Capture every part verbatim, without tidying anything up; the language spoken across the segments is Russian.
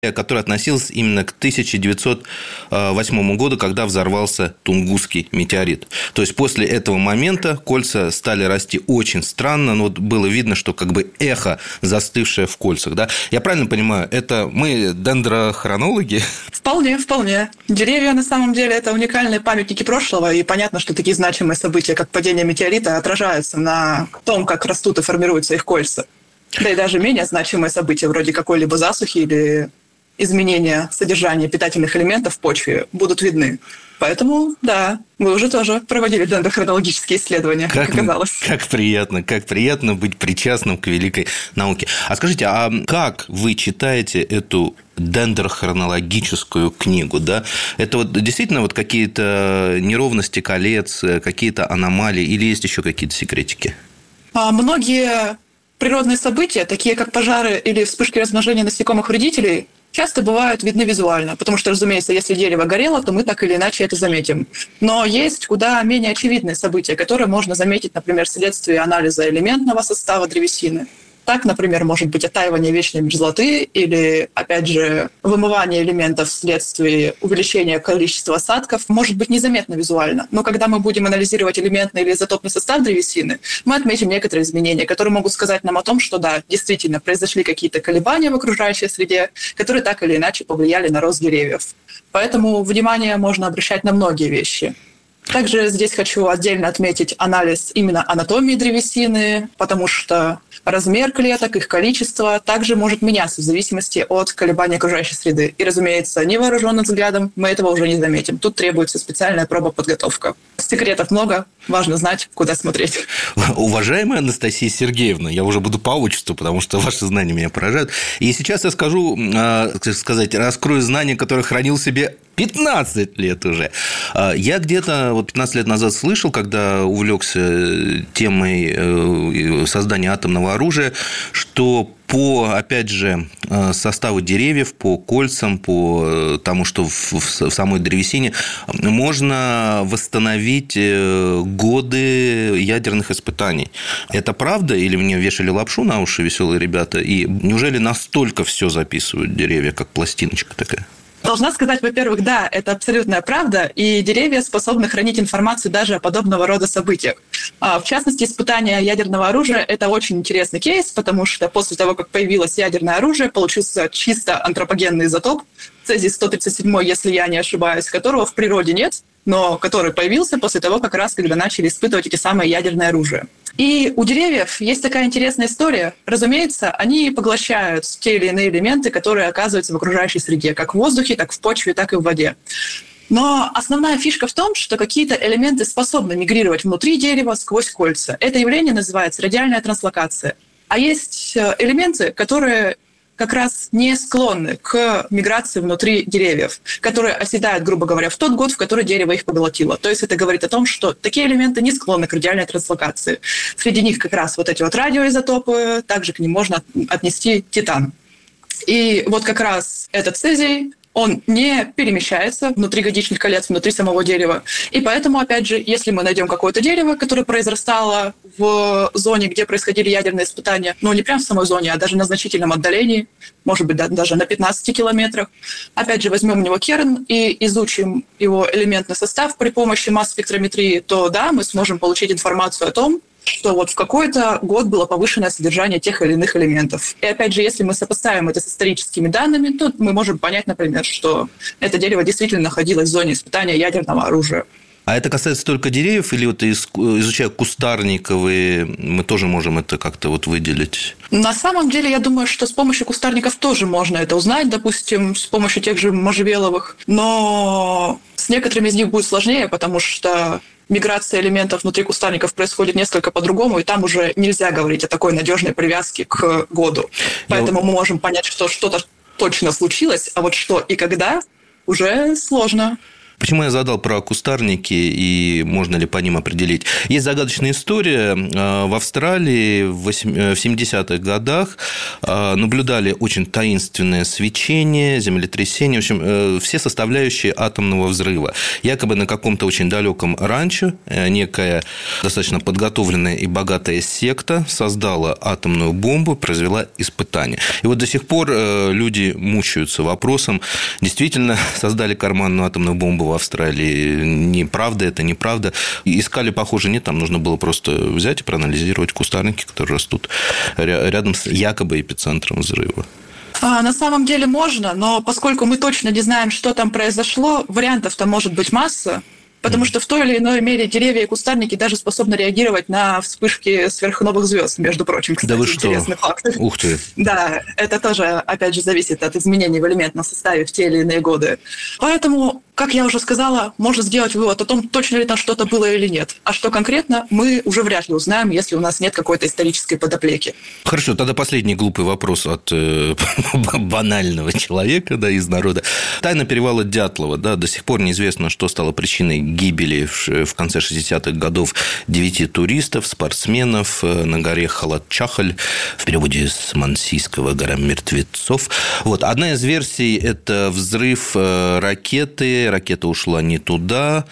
которая относилась именно к тысяча девятьсот восьмому году, когда взорвался Тунгусский метеорит. То есть, после этого момента кольца стали расти очень странно, но вот было видно, что как бы эхо, застывшее в кольцах. Да? Я правильно понимаю, это мы дендрохронологи? Вполне, вполне. Деревья, на самом деле, это уникальные памятники прошлого, и понятно, что такие значимые события, как падение метеорита, отражаются на том, как растут и формируются их кольца. Да и даже менее значимые события, вроде какой-либо засухи или изменения содержания питательных элементов в почве, будут видны. Поэтому, да, мы уже тоже проводили дендрохронологические исследования, как, как оказалось. Как приятно, как приятно быть причастным к великой науке. А скажите, а как вы читаете эту дендрохронологическую книгу? Да? Это вот действительно вот какие-то неровности колец, какие-то аномалии, или есть еще какие-то секретики? А многие природные события, такие как пожары или вспышки размножения насекомых-вредителей, часто бывают видны визуально, потому что, разумеется, если дерево горело, то мы так или иначе это заметим. Но есть куда менее очевидные события, которые можно заметить, например, вследствие анализа элементного состава древесины. Так, например, может быть оттаивание вечной мерзлоты или, опять же, вымывание элементов вследствие увеличения количества осадков может быть незаметно визуально. Но когда мы будем анализировать элементный или изотопный состав древесины, мы отметим некоторые изменения, которые могут сказать нам о том, что да, действительно произошли какие-то колебания в окружающей среде, которые так или иначе повлияли на рост деревьев. Поэтому внимание можно обращать на многие вещи. Также здесь хочу отдельно отметить анализ именно анатомии древесины, потому что размер клеток, их количество также может меняться в зависимости от колебаний окружающей среды. И, разумеется, невооруженным взглядом мы этого уже не заметим. Тут требуется специальная проба-подготовка. Секретов много, важно знать, куда смотреть. Уважаемая Анастасия Сергеевна, я уже буду по отчеству, потому что ваши знания меня поражают. И сейчас я скажу, как сказать, раскрою знания, которые хранил в себе пятнадцать лет уже. Я где-то вот пятнадцать лет назад слышал, когда увлекся темой создания атомного оружия, что по, опять же, составу деревьев, по кольцам, по тому, что в самой древесине, можно восстановить годы ядерных испытаний. Это правда? Или мне вешали лапшу на уши веселые ребята? И неужели настолько все записывают деревья, как пластиночка такая? Должна сказать, во-первых, да, это абсолютная правда, и деревья способны хранить информацию даже о подобного рода событиях. В частности, испытание ядерного оружия – это очень интересный кейс, потому что после того, как появилось ядерное оружие, получился чисто антропогенный изотоп, цезий сто тридцать семь, если я не ошибаюсь, которого в природе нет, но который появился после того, как раз, когда начали испытывать эти самые ядерные оружия. И у деревьев есть такая интересная история. Разумеется, они поглощают те или иные элементы, которые оказываются в окружающей среде, как в воздухе, так в почве, так и в воде. Но основная фишка в том, что какие-то элементы способны мигрировать внутри дерева сквозь кольца. Это явление называется радиальная транслокация. А есть элементы, которые как раз не склонны к миграции внутри деревьев, которые оседают, грубо говоря, в тот год, в который дерево их поглотило. То есть это говорит о том, что такие элементы не склонны к радиальной транслокации. Среди них как раз вот эти вот радиоизотопы, также к ним можно отнести титан. И вот как раз этот цезий, он не перемещается внутри годичных колец, внутри самого дерева. И поэтому, опять же, если мы найдем какое-то дерево, которое произрастало в зоне, где происходили ядерные испытания, ну, не прямо в самой зоне, а даже на значительном отдалении, может быть, даже на пятнадцати километрах, опять же, возьмем у него керн и изучим его элементный состав при помощи масс-спектрометрии, то да, мы сможем получить информацию о том, что вот в какой-то год было повышенное содержание тех или иных элементов. И опять же, если мы сопоставим это с историческими данными, то мы можем понять, например, что это дерево действительно находилось в зоне испытания ядерного оружия. А это касается только деревьев, или вот изучая кустарниковые, мы тоже можем это как-то вот выделить? На самом деле, я думаю, что с помощью кустарников тоже можно это узнать, допустим, с помощью тех же можжевеловых, но с некоторыми из них будет сложнее, потому что миграция элементов внутри кустарников происходит несколько по-другому, и там уже нельзя говорить о такой надежной привязке к году. Поэтому Я... мы можем понять, что что-то точно случилось, а вот что и когда уже сложно. Почему я задал про кустарники и можно ли по ним определить? Есть загадочная история. В Австралии в семидесятых годах наблюдали очень таинственное свечение, землетрясение, в общем, все составляющие атомного взрыва. Якобы на каком-то очень далеком ранчо некая достаточно подготовленная и богатая секта создала атомную бомбу, произвела испытания. И вот до сих пор люди мучаются вопросом, действительно создали карманную атомную бомбу в Австралии, неправда это, неправда. Искали, похоже, нет, там нужно было просто взять и проанализировать кустарники, которые растут рядом с якобы эпицентром взрыва. А, на самом деле можно, но поскольку мы точно не знаем, что там произошло, вариантов-то может быть масса. Потому что в той или иной мере деревья и кустарники даже способны реагировать на вспышки сверхновых звезд, между прочим. Кстати, да вы интересный что? факт. Ух ты. Да, это тоже, опять же, зависит от изменений в элементном составе в те или иные годы. Поэтому, как я уже сказала, можно сделать вывод о том, точно ли там что-то было или нет. А что конкретно, мы уже вряд ли узнаем, если у нас нет какой-то исторической подоплеки. Хорошо, тогда последний глупый вопрос от э, банального человека, да, из народа. Тайна перевала Дятлова, да, до сих пор неизвестно, что стало причиной гибели в конце шестидесятых годов девяти туристов, спортсменов на горе Халат-Чахаль, в переводе с мансийского «Гора мертвецов». Вот. Одна из версий – это взрыв ракеты. Ракета ушла не туда,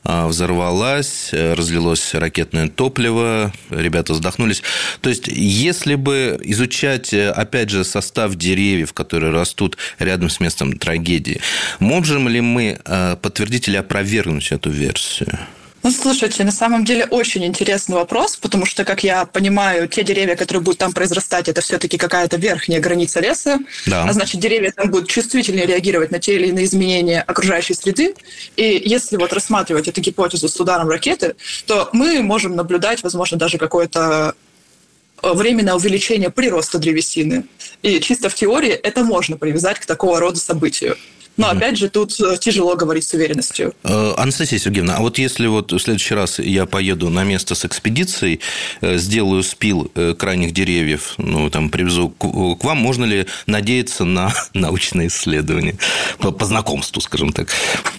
взорвалась, разлилось ракетное топливо, ребята задохнулись. То есть, если бы изучать, опять же, состав деревьев, которые растут рядом с местом трагедии, можем ли мы подтвердить или опровергнуть эту версию? Ну, слушайте, на самом деле очень интересный вопрос, потому что, как я понимаю, те деревья, которые будут там произрастать, это все-таки какая-то верхняя граница леса, да. А значит, деревья там будут чувствительнее реагировать на те или иные изменения окружающей среды. И если вот рассматривать эту гипотезу с ударом ракеты, то мы можем наблюдать, возможно, даже какое-то временное увеличение прироста древесины. И чисто в теории это можно привязать к такого рода событию. Но, опять же, тут тяжело говорить с уверенностью. Анастасия Сергеевна, а вот если вот в следующий раз я поеду на место с экспедицией, сделаю спил крайних деревьев, ну, там, привезу к вам, можно ли надеяться на научные исследования? По, по знакомству, скажем так.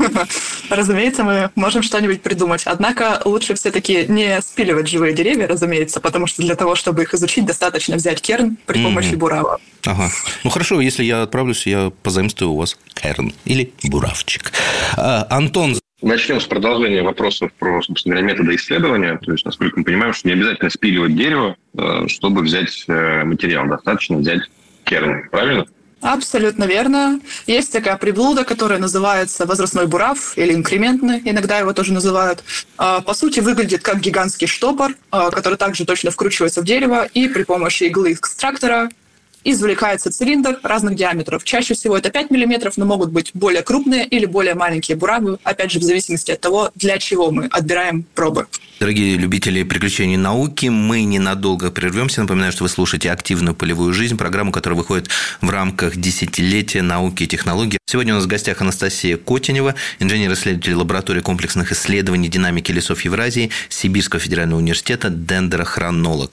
Разумеется, мы можем что-нибудь придумать. Однако лучше все-таки не спиливать живые деревья, разумеется, потому что для того, чтобы их изучить, достаточно взять керн при помощи mm-hmm. бурава. Ага. Ну, хорошо, если я отправлюсь, я позаимствую у вас керн или буравчик. А, Антон. Начнем с продолжения вопросов про, собственно говоря, методы исследования. То есть, насколько мы понимаем, что не обязательно спиливать дерево, чтобы взять материал. Достаточно взять керн. Правильно? Абсолютно верно. Есть такая приблуда, которая называется возрастной бурав или инкрементный, иногда его тоже называют. По сути, выглядит как гигантский штопор, который также точно вкручивается в дерево, и при помощи иглы экстрактора извлекается цилиндр разных диаметров. Чаще всего это пять миллиметров, но могут быть более крупные или более маленькие буравы, опять же, в зависимости от того, для чего мы отбираем пробы. Дорогие любители приключений науки, мы ненадолго прервемся. Напоминаю, что вы слушаете «Активную полевую жизнь», программу, которая выходит в рамках десятилетия науки и технологий. Сегодня у нас в гостях Анастасия Котенева, инженер-исследователь лаборатории комплексных исследований динамики лесов Евразии Сибирского федерального университета, дендрохронолог.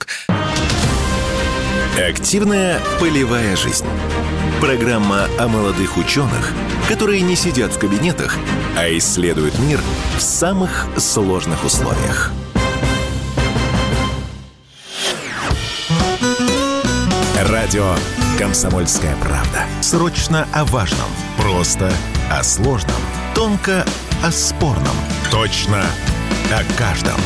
«Активная полевая жизнь». Программа о молодых ученых, которые не сидят в кабинетах, а исследуют мир в самых сложных условиях. Радио «Комсомольская правда». Срочно о важном, просто о сложном, тонко о спорном, точно о каждом.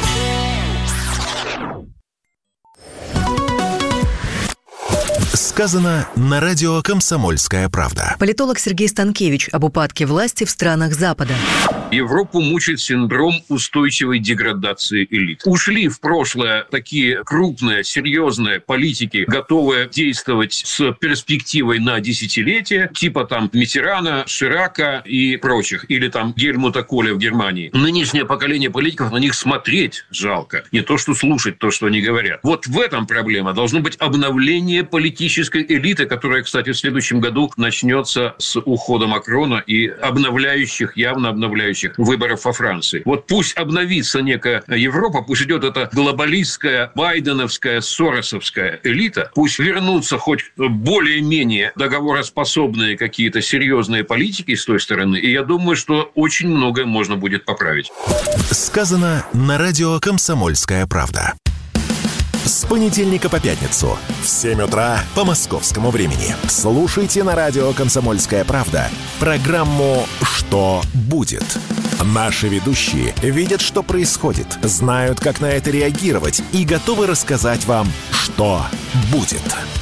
Сказано на радио «Комсомольская правда». Политолог Сергей Станкевич об упадке власти в странах Запада. Европу мучает синдром устойчивой деградации элит. Ушли в прошлое такие крупные, серьезные политики, готовые действовать с перспективой на десятилетия, типа там Миттерана, Ширака и прочих, или там Гельмута Коля в Германии. Нынешнее поколение политиков, на них смотреть жалко. Не то, что слушать то, что они говорят. Вот в этом проблема. Должно быть обновление политического политической элиты, которая, кстати, в следующем году начнется с ухода Макрона и обновляющих, явно обновляющих выборов во Франции. Вот пусть обновится некая Европа, пусть идет эта глобалистская, байденовская, соросовская элита, пусть вернутся хоть более-менее договороспособные какие-то серьезные политики с той стороны, и я думаю, что очень многое можно будет поправить. Сказано на радио «Комсомольская правда». С понедельника по пятницу в семь утра по московскому времени. Слушайте на радио «Комсомольская правда» программу «Что будет?». Наши ведущие видят, что происходит, знают, как на это реагировать и готовы рассказать вам, что будет.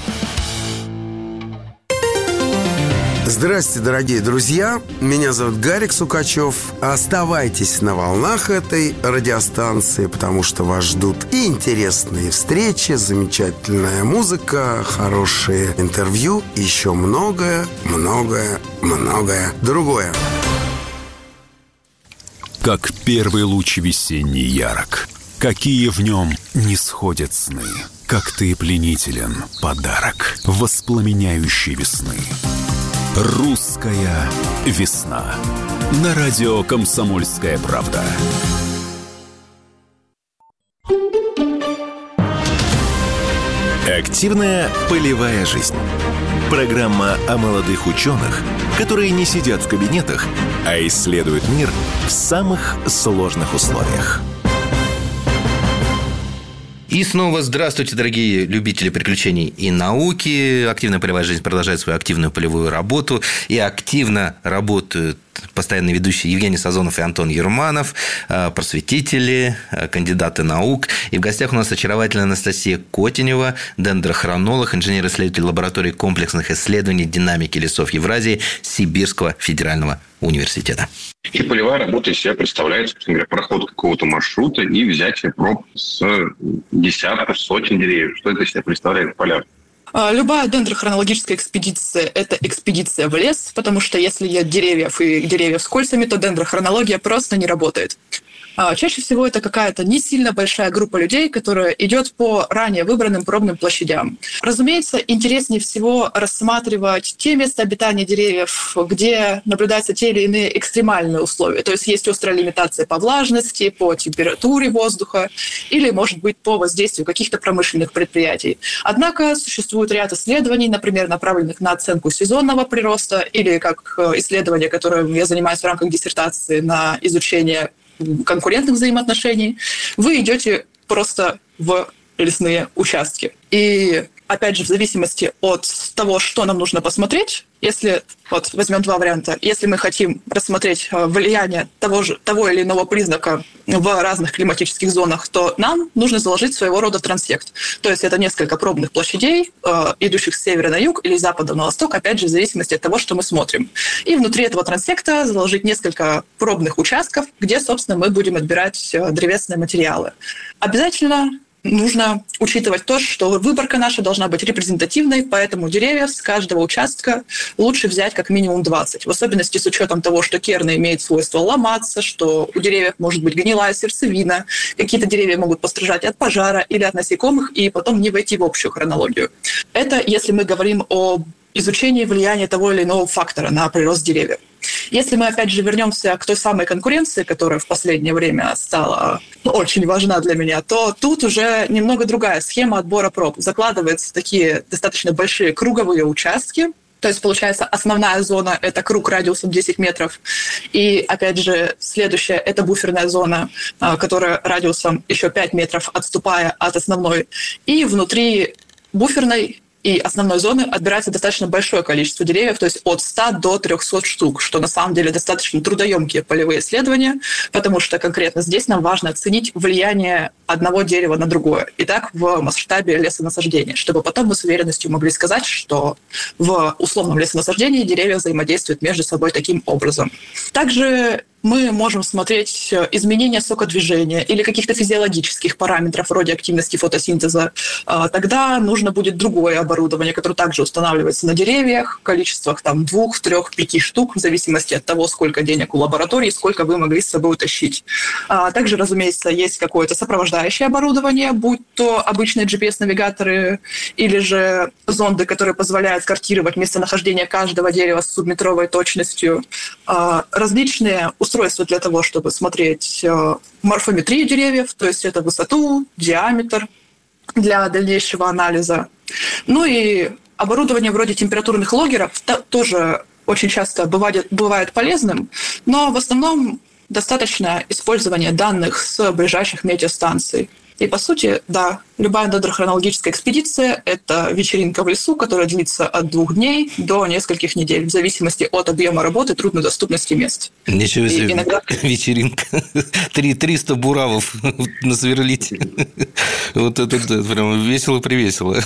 Здравствуйте, дорогие друзья. Меня зовут Гарик Сукачев. Оставайтесь на волнах этой радиостанции, потому что вас ждут и интересные встречи, замечательная музыка, хорошие интервью, и еще многое, многое, многое другое. Как первый луч весенний ярок, какие в нем не сходят сны, как ты пленителен, подарок воспламеняющей весны. Русская весна. На радио «Комсомольская правда». Активная полевая жизнь. Программа о молодых ученых, которые не сидят в кабинетах, а исследуют мир в самых сложных условиях. И снова здравствуйте, дорогие любители приключений и науки. Активная полевая жизнь продолжает свою активную полевую работу. И активно работают постоянные ведущие Евгений Сазонов и Антон Ерманов, просветители, кандидаты наук. И в гостях у нас очаровательная Анастасия Котенева, дендрохронолог, инженер-исследователь лаборатории комплексных исследований динамики лесов Евразии Сибирского федерального университета. И полевая работа из себя представляет, собственно говоря, проход какого-то маршрута и взятие проб с десятков, сотен деревьев. Что это из себя представляет в полях? Любая дендрохронологическая экспедиция – это экспедиция в лес, потому что если нет деревьев и деревьев с кольцами, то дендрохронология просто не работает. Чаще всего это какая-то не сильно большая группа людей, которая идет по ранее выбранным пробным площадям. Разумеется, интереснее всего рассматривать те места обитания деревьев, где наблюдаются те или иные экстремальные условия. То есть есть острая лимитация по влажности, по температуре воздуха или, может быть, по воздействию каких-то промышленных предприятий. Однако существует ряд исследований, например, направленных на оценку сезонного прироста или как исследование, которым я занимаюсь в рамках диссертации на изучение конкурентных взаимоотношений, вы идете просто в лесные участки. И, опять же, в зависимости от того, что нам нужно посмотреть, если, вот возьмем два варианта, если мы хотим рассмотреть влияние того, же, того или иного признака в разных климатических зонах, то нам нужно заложить своего рода трансект. То есть это несколько пробных площадей, идущих с севера на юг или с запада на восток, опять же, в зависимости от того, что мы смотрим. И внутри этого трансекта заложить несколько пробных участков, где, собственно, мы будем отбирать древесные материалы. Обязательно нужно учитывать то, что выборка наша должна быть репрезентативной, поэтому деревьев с каждого участка лучше взять как минимум двадцать. В особенности с учетом того, что керна имеет свойство ломаться, что у деревьев может быть гнилая сердцевина, какие-то деревья могут пострадать от пожара или от насекомых и потом не войти в общую хронологию. Это если мы говорим о изучении влияния того или иного фактора на прирост деревьев. Если мы, опять же, вернемся к той самой конкуренции, которая в последнее время стала очень важна для меня, то тут уже немного другая схема отбора проб. Закладываются такие достаточно большие круговые участки. То есть, получается, основная зона – это круг радиусом десять метров. И, опять же, следующая – это буферная зона, которая радиусом еще пять метров, отступая от основной. И внутри буферной и основной зоны отбирается достаточно большое количество деревьев, то есть от ста до трехсот штук, что на самом деле достаточно трудоемкие полевые исследования, потому что конкретно здесь нам важно оценить влияние одного дерева на другое. И так в масштабе лесонасаждения, чтобы потом мы с уверенностью могли сказать, что в условном лесонасаждении деревья взаимодействуют между собой таким образом. Также мы можем смотреть изменения сокодвижения или каких-то физиологических параметров вроде активности фотосинтеза, тогда нужно будет другое оборудование, которое также устанавливается на деревьях в количествах там, двух, трех, пяти штук, в зависимости от того, сколько денег у лаборатории, сколько вы могли с собой утащить. Также, разумеется, есть какое-то сопровождающее оборудование, будь то обычные джи пи эс-навигаторы или же зонды, которые позволяют картировать местонахождение каждого дерева с субметровой точностью, различные устройства для того, чтобы смотреть морфометрию деревьев, то есть это высоту, диаметр для дальнейшего анализа. Ну и оборудование вроде температурных логеров тоже очень часто бывает, бывает полезным, но в основном достаточно использования данных с ближайших метеостанций. И, по сути, да, любая дендрохронологическая экспедиция – это вечеринка в лесу, которая длится от двух дней до нескольких недель, в зависимости от объема работы, труднодоступности мест. Ничего себе, и иногда... вечеринка. триста буравов насверлить. Вот это прям весело-привесело.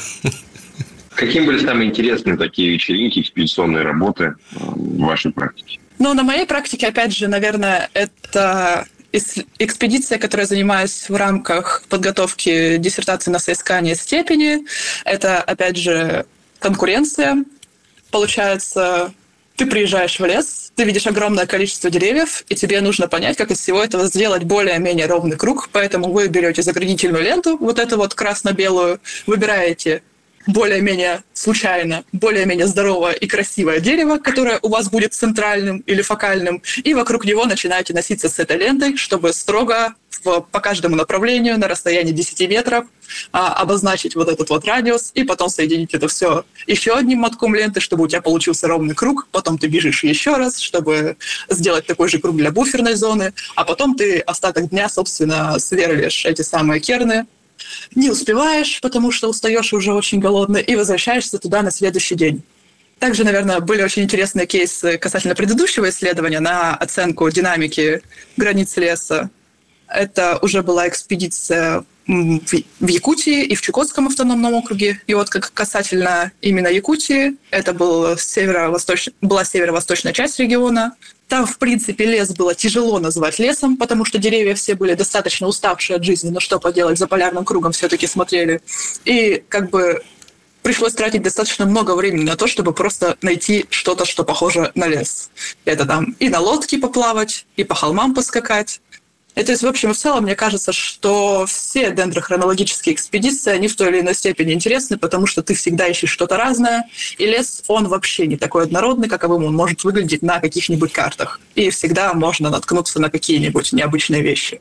Какими были самые интересные такие вечеринки, экспедиционные работы в вашей практике? Ну, на моей практике, опять же, наверное, это... экспедиция, которой я занимаюсь в рамках подготовки диссертации на соискание степени. Это, опять же, конкуренция. Получается, ты приезжаешь в лес, ты видишь огромное количество деревьев, и тебе нужно понять, как из всего этого сделать более-менее ровный круг. Поэтому вы берете заградительную ленту, вот эту вот красно-белую, выбираете более-менее случайно, более-менее здоровое и красивое дерево, которое у вас будет центральным или фокальным, и вокруг него начинаете носиться с этой лентой, чтобы строго в, по каждому направлению на расстоянии десяти метров а, обозначить вот этот вот радиус, и потом соединить это все еще одним мотком ленты, чтобы у тебя получился ровный круг, потом ты бежишь еще раз, чтобы сделать такой же круг для буферной зоны, а потом ты остаток дня, собственно, сверлишь эти самые керны, не успеваешь, потому что устаешь и уже очень голодный, и возвращаешься туда на следующий день. Также, наверное, были очень интересные кейсы касательно предыдущего исследования на оценку динамики границ леса. Это уже была экспедиция в Якутии и в Чукотском автономном округе. И вот как касательно именно Якутии, это был северо-восточ... была северо-восточная часть региона. Там, в принципе, лес было тяжело назвать лесом, потому что деревья все были достаточно уставшие от жизни, но что поделать, за полярным кругом все-таки смотрели. И как бы пришлось тратить достаточно много времени на то, чтобы просто найти что-то, что похоже на лес. Это там и на лодке поплавать, и по холмам поскакать. И, то есть, в общем и в целом, мне кажется, что все дендрохронологические экспедиции, они в той или иной степени интересны, потому что ты всегда ищешь что-то разное, и лес, он вообще не такой однородный, каковым он может выглядеть на каких-нибудь картах. И всегда можно наткнуться на какие-нибудь необычные вещи.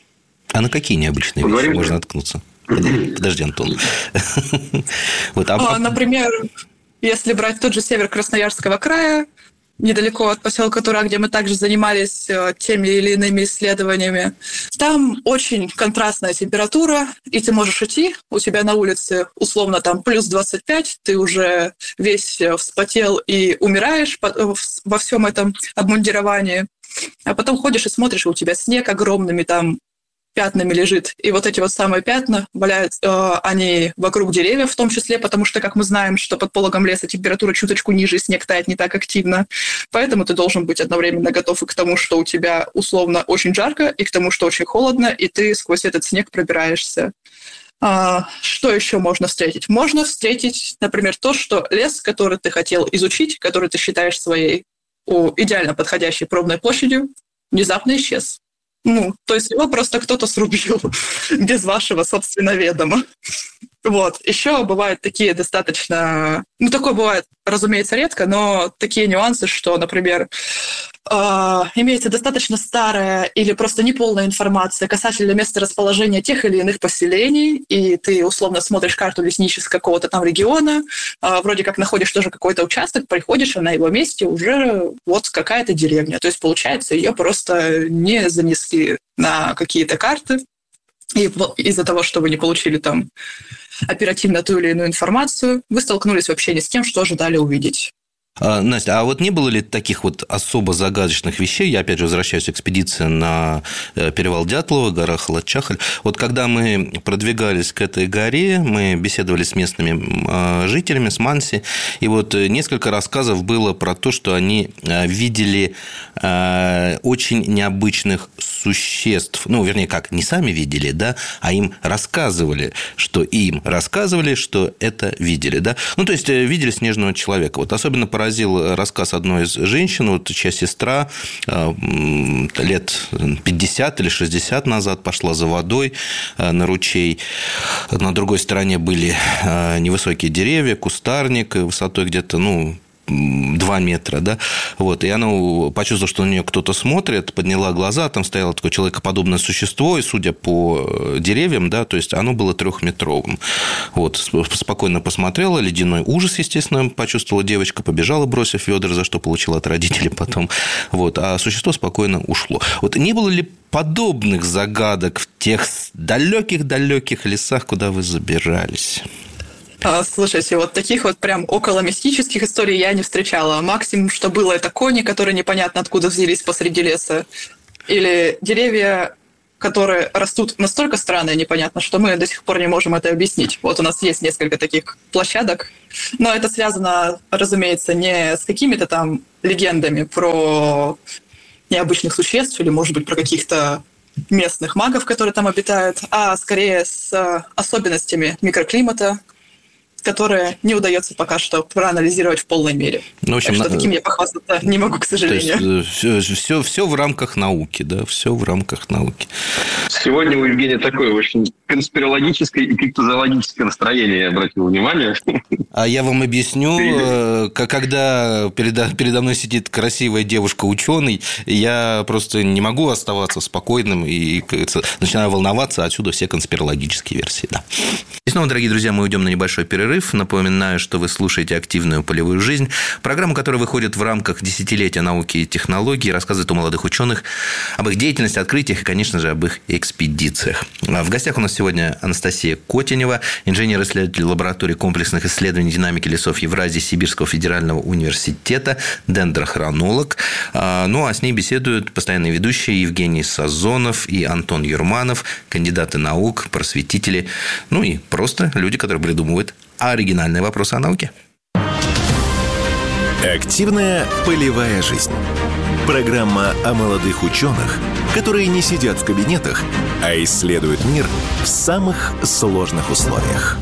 А на какие необычные Поговорим вещи можно наткнуться? Подожди, Антон. вот, а... А, например, если брать тот же север Красноярского края, недалеко от поселка Тура, где мы также занимались теми или иными исследованиями. Там очень контрастная температура, и ты можешь идти, у тебя на улице условно там плюс двадцать пять, ты уже весь вспотел и умираешь во всем этом обмундировании, а потом ходишь и смотришь, и у тебя снег огромными там пятнами лежит. И вот эти вот самые пятна валяются, э, они вокруг деревьев в том числе, потому что, как мы знаем, что под пологом леса температура чуточку ниже, и снег тает не так активно. Поэтому ты должен быть одновременно готов и к тому, что у тебя условно очень жарко, и к тому, что очень холодно, и ты сквозь этот снег пробираешься. А, что еще можно встретить? Можно встретить, например, то, что лес, который ты хотел изучить, который ты считаешь своей о, идеально подходящей пробной площадью, внезапно исчез. Ну, то есть его просто кто-то срубил без вашего, собственно, ведома. Вот. Еще бывают такие достаточно... Ну, такое бывает, разумеется, редко, но такие нюансы, что, например, э, имеется достаточно старая или просто неполная информация касательно места расположения тех или иных поселений, и ты условно смотришь карту лесничества какого-то там региона, э, вроде как находишь тоже какой-то участок, приходишь, а на его месте уже вот какая-то деревня. То есть, получается, ее просто не занесли на какие-то карты, и из-за того, что вы не получили там оперативно ту или иную информацию, вы столкнулись вообще не с тем, что ожидали увидеть. А, Настя, а вот не было ли таких вот особо загадочных вещей? Я опять же возвращаюсь к экспедиции на перевал Дятлова, гора Халат-Чахаль. Вот когда мы продвигались к этой горе, мы беседовали с местными жителями, с Манси, и вот несколько рассказов было про то, что они видели очень необычных существ. Ну, вернее, как, не сами видели, да, а им рассказывали, что им рассказывали, что это видели, да. Ну, то есть, видели снежного человека. Вот особенно поразил рассказ одной из женщин, вот чья сестра лет пятьдесят или шестьдесят назад пошла за водой на ручей. На другой стороне были невысокие деревья, кустарник высотой где-то, ну, два метра, да, вот, и она почувствовала, что на нее кто-то смотрит, подняла глаза, там стояло такое человекоподобное существо, и, судя по деревьям, да, то есть, оно было трехметровым, вот, спокойно посмотрела, ледяной ужас, естественно, почувствовала девочка, побежала, бросив ведра, за что получила от родителей потом, вот, а существо спокойно ушло. Вот, не было ли подобных загадок в тех далеких-далеких лесах, куда вы забирались? Слушайте, вот таких вот прям околомистических историй я не встречала. Максимум, что было, это кони, которые непонятно откуда взялись посреди леса. Или деревья, которые растут настолько странно и непонятно, что мы до сих пор не можем это объяснить. Вот у нас есть несколько таких площадок, но это связано, разумеется, не с какими-то там легендами про необычных существ или, может быть, про каких-то местных магов, которые там обитают, а скорее с особенностями микроклимата, которые не удается пока что проанализировать в полной мере. Ну, в общем, так что таким я похвастаться не могу, к сожалению. То есть, все, все, все в рамках науки, да, все в рамках науки. Сегодня у Евгения такое очень конспирологическое и криптозоологическое настроение, я обратил внимание. А я вам объясню, когда передо, передо мной сидит красивая девушка-ученый, я просто не могу оставаться спокойным и начинаю волноваться, отсюда все конспирологические версии. Да. И снова, дорогие друзья, мы уйдем на небольшой перерыв. Напоминаю, что вы слушаете «Активную полевую жизнь», программу, которая выходит в рамках десятилетия науки и технологий, рассказывает о молодых ученых, об их деятельности, открытиях и, конечно же, об их экспедициях. В гостях у нас сегодня Анастасия Котенева, инженер-исследователь лаборатории комплексных исследований динамики лесов Евразии Сибирского федерального университета, дендрохронолог. Ну, а с ней беседуют постоянные ведущие Евгений Сазонов и Антон Юрманов, кандидаты наук, просветители, ну и просто люди, которые придумывают оригинальные вопросы о науке. Активная полевая жизнь. Программа о молодых ученых, которые не сидят в кабинетах, а исследуют мир в самых сложных условиях.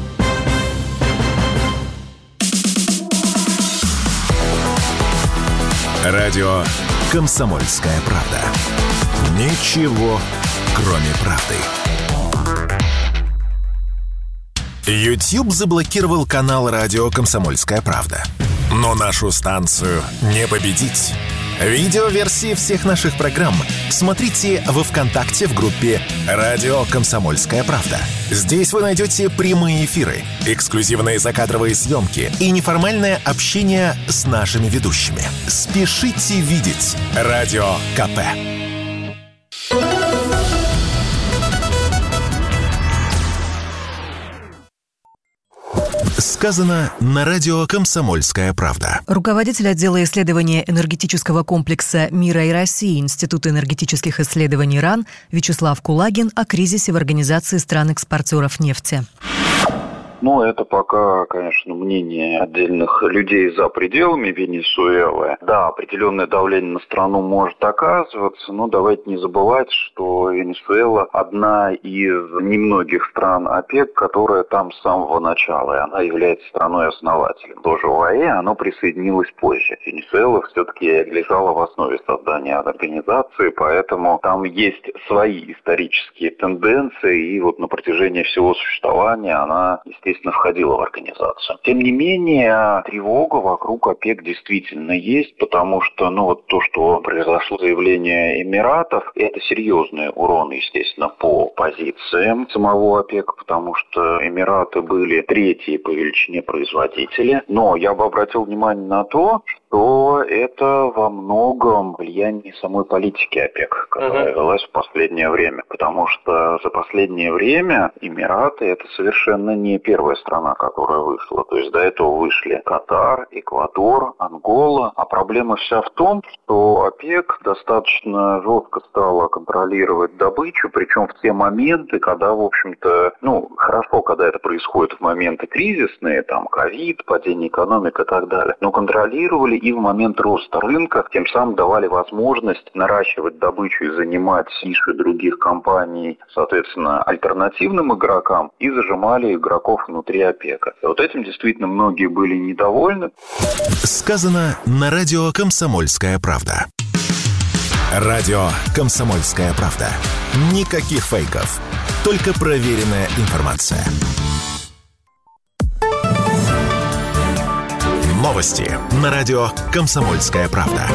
Радио «Комсомольская правда». Ничего, кроме правды. YouTube заблокировал канал радио «Комсомольская правда». Но нашу станцию не победить. Видеоверсии всех наших программ смотрите во ВКонтакте в группе «Радио Комсомольская правда». Здесь вы найдете прямые эфиры, эксклюзивные закадровые съемки и неформальное общение с нашими ведущими. Спешите видеть Радио КП. Сказано на радио «Комсомольская правда». Руководитель отдела исследования энергетического комплекса «Мира и России» Института энергетических исследований РАН Вячеслав Кулагин о кризисе в Организации стран-экспортеров нефти. Ну, это пока, конечно, мнение отдельных людей за пределами Венесуэлы. Да, определенное давление на страну может оказываться, но давайте не забывать, что Венесуэла одна из немногих стран ОПЕК, которая там с самого начала, и она является страной-основателем. Тоже ОАЭ, оно присоединилось позже. Венесуэла все-таки лежала в основе создания организации, поэтому там есть свои исторические тенденции, и вот на протяжении всего существования она, естественно, входила в организацию. Тем не менее, тревога вокруг ОПЕК действительно есть, потому что, ну, вот то, что произошло заявление Эмиратов, это серьезный урон, естественно, по позициям самого ОПЕК, потому что Эмираты были третьи по величине производители. Но я бы обратил внимание на то, что то это во многом влияние самой политики ОПЕК, которая uh-huh. велась в последнее время. Потому что за последнее время Эмираты – это совершенно не первая страна, которая вышла. То есть до этого вышли Катар, Эквадор, Ангола. А проблема вся в том, что ОПЕК достаточно жестко стала контролировать добычу, причем в те моменты, когда, в общем-то, ну, хорошо, когда это происходит в моменты кризисные, там, ковид, падение экономики и так далее, но контролировали и в момент роста рынка, тем самым давали возможность наращивать добычу и занимать ниши других компаний, соответственно, альтернативным игрокам, и зажимали игроков внутри ОПЕКа. И вот этим действительно многие были недовольны. Сказано на радио «Комсомольская правда». Радио «Комсомольская правда». Никаких фейков, только проверенная информация. Новости на радио «Комсомольская правда».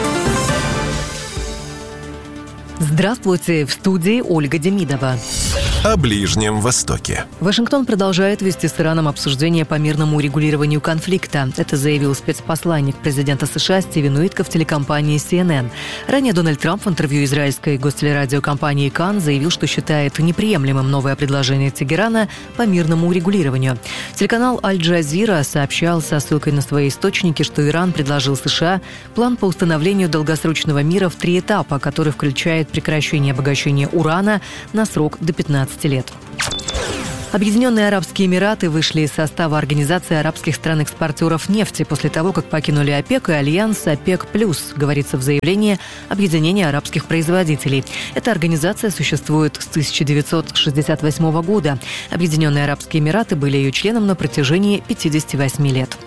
Здравствуйте, в студии Ольга Демидова. О Ближнем Востоке. Вашингтон продолжает вести с Ираном обсуждение по мирному урегулированию конфликта. Это заявил спецпосланник президента США Стивен Уитков телекомпании си эн эн. Ранее Дональд Трамп в интервью израильской гостелерадиокомпании «Кан» заявил, что считает неприемлемым новое предложение Тегерана по мирному урегулированию. Телеканал «Аль-Джазира» сообщал со ссылкой на свои источники, что Иран предложил США план по установлению долгосрочного мира в три этапа, который включает прекращение обогащения урана на срок до пятнадцати лет. Объединенные Арабские Эмираты вышли из состава Организации арабских стран-экспортеров нефти после того, как покинули ОПЕК и альянс ОПЕК+, говорится в заявлении Объединения арабских производителей. Эта организация существует с тысяча девятьсот шестьдесят восьмого года. Объединенные Арабские Эмираты были ее членом на протяжении пятидесяти восьми лет.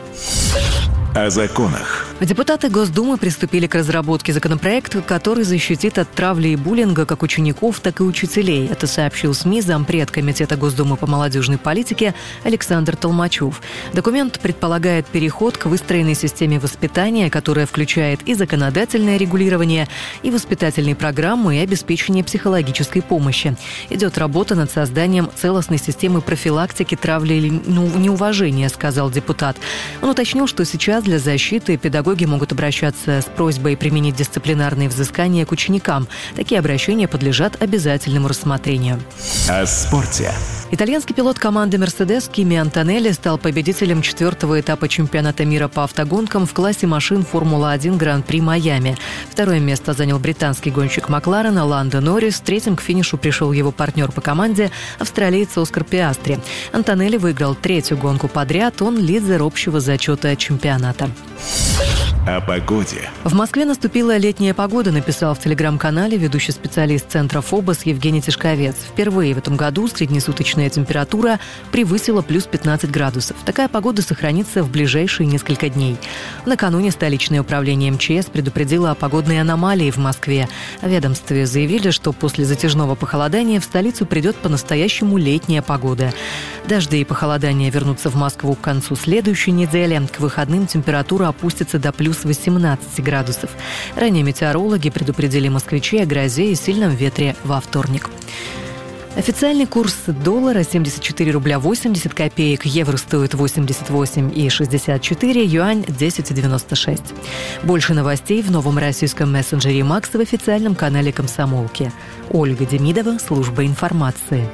О законах. Депутаты Госдумы приступили к разработке законопроекта, который защитит от травли и буллинга как учеников, так и учителей. Это сообщил СМИ зампред Комитета Госдумы по молодежной политике Александр Толмачев. Документ предполагает переход к выстроенной системе воспитания, которая включает и законодательное регулирование, и воспитательные программы, и обеспечение психологической помощи. Идет работа над созданием целостной системы профилактики травли или неуважения, сказал депутат. Он уточнил, что сейчас для защиты педагоги могут обращаться с просьбой применить дисциплинарные взыскания к ученикам. Такие обращения подлежат обязательному рассмотрению. О спорте. Итальянский пилот команды «Мерседес» Кими Антонелли стал победителем четвертого этапа чемпионата мира по автогонкам в классе машин Формула-один Гран-при Майами. Второе место занял британский гонщик Макларена Ландо Норрис. Третьим к финишу пришел его партнер по команде, австралиец Оскар Пиастри. Антонелли выиграл третью гонку подряд. Он лидер общего зачета чемпионата. О погоде. В Москве наступила летняя погода, написал в телеграм-канале ведущий специалист Центра ФОБОС Евгений Тишковец. Впервые в этом году среднесуточная температура превысила плюс пятнадцать градусов. Такая погода сохранится в ближайшие несколько дней. Накануне столичное управление эм че эс предупредило о погодной аномалии в Москве. В ведомстве заявили, что после затяжного похолодания в столицу придет по-настоящему летняя погода. Дожди и похолодания вернутся в Москву к концу следующей недели. К выходным температура опустится до плюс восемнадцать градусов. Ранее метеорологи предупредили москвичей о грозе и сильном ветре во вторник. Официальный курс доллара семьдесят четыре рубля восемьдесят копеек, евро стоит восемьдесят восемь и шестьдесят четыре, юань десять девяносто шесть. Больше новостей в новом российском мессенджере Макс в официальном канале Комсомолки. Ольга Демидова, служба информации.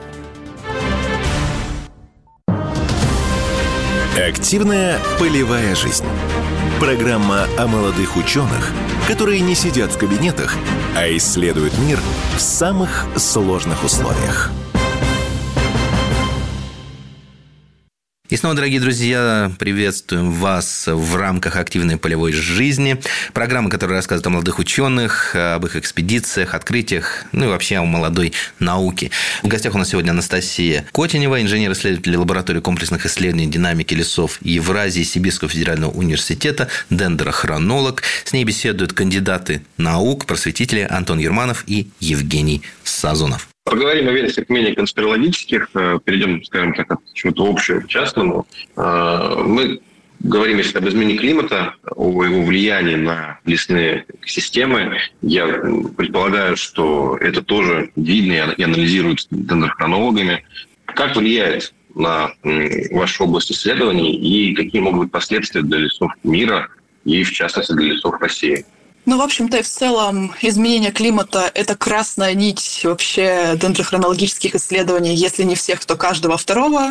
Активная полевая жизнь. Программа о молодых ученых, которые не сидят в кабинетах, а исследуют мир в самых сложных условиях. И снова, дорогие друзья, приветствуем вас в рамках активной полевой жизни. Программа, которая рассказывает о молодых ученых, об их экспедициях, открытиях, ну и вообще о молодой науке. В гостях у нас сегодня Анастасия Котенева, инженер-исследователь лаборатории комплексных исследований динамики лесов Евразии Сибирского федерального университета, дендрохронолог. С ней беседуют кандидаты наук, просветители Антон Ерманов и Евгений Сазонов. Поговорим о версиях менее конспирологических, перейдем, скажем так, от чего-то общего к частному. Мы говорим, если об изменении климата, о его влиянии на лесные экосистемы. Я предполагаю, что это тоже видно и анализируется дендрохронологами. Как влияет на вашу область исследований и какие могут быть последствия для лесов мира и, в частности, для лесов России. Ну, в общем-то, и в целом изменение климата – это красная нить вообще дендрохронологических исследований, если не всех, то каждого второго.